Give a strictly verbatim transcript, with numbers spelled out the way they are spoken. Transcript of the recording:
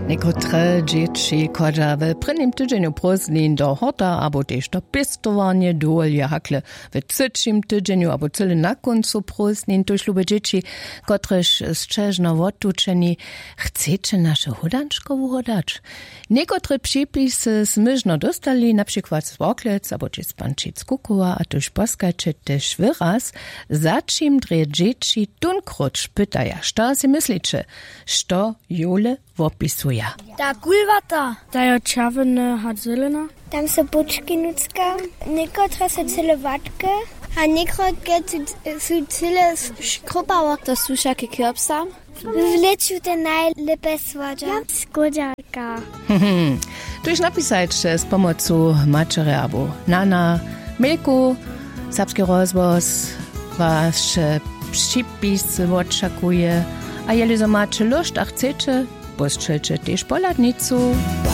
Niektóre dzieci chodzą w prvním tydzieniu prózdnin do hota, albo też do pistowania, dolia hakle w trzecim tydzieniu, albo cyle na końcu prózdnin. To śluby dzieci, któreż szczeżno otuczeni, chcecie nasze hodanczko uhodać. Niektóre przepisy smyżno dostali, na przykład z Woklec, albo z Pančic Kukuła, a tuż poskajcie też wyraz, za czym drie dzieci tunkrucz pytaja, co si myślicie, co Jule opisuje. Ta kulvata. Ta je červena, hat zelena. Tam so bučki nucka, nekotre so cele vatke, a nekrotre so cele škrupava. To sú všaké kjopsa. W leciu te najlepe słodzia. Skodziarka. Tuż napisać z pomocą maczery albo nana, milku, serbski rozwoz, wasz przepis oczekuje, a jeli za macie lust, a chcecie, postrzelcie też poladnicu.